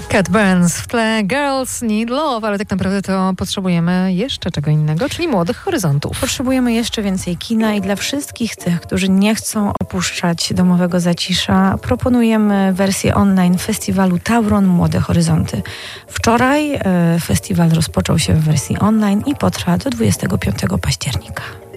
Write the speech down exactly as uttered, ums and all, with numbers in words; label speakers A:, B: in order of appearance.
A: Cat Burns w tle, Girls Need Love, ale tak naprawdę to potrzebujemy jeszcze czego innego, czyli młodych horyzontów.
B: Potrzebujemy jeszcze więcej kina i dla wszystkich tych, którzy nie chcą opuszczać domowego zacisza, proponujemy wersję online festiwalu Tauron Młode Horyzonty. Wczoraj e, festiwal rozpoczął się w wersji online i potrwa do dwudziestego piątego października.